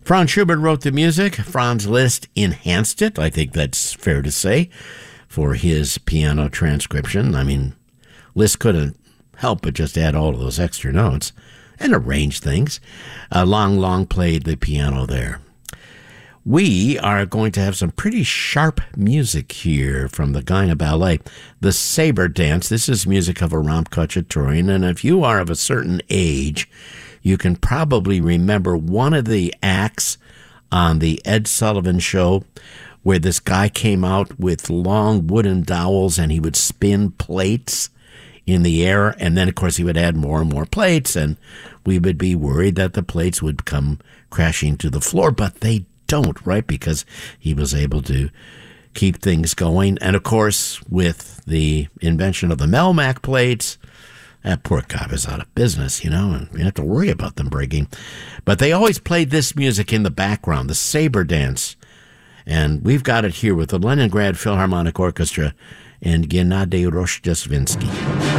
Franz Schubert wrote the music. Franz Liszt enhanced it, I think that's fair to say, for his piano transcription. I mean, Liszt couldn't help but just add all of those extra notes and arrange things. Lang played the piano there. We are going to have some pretty sharp music here from the Guyana Ballet. The Saber Dance, this is music of Aram Khachaturian, and if you are of a certain age, you can probably remember one of the acts on the Ed Sullivan Show where this guy came out with long wooden dowels and he would spin plates in the air, and then, of course, he would add more and more plates, and we would be worried that the plates would come crashing to the floor, but they don't, right? Because he was able to keep things going. And, of course, with the invention of the Melmac plates, that poor guy was out of business, you know, and you have to worry about them breaking. But they always played this music in the background, the Saber Dance. And we've got it here with the Leningrad Philharmonic Orchestra and Gennady Rozhdestvensky.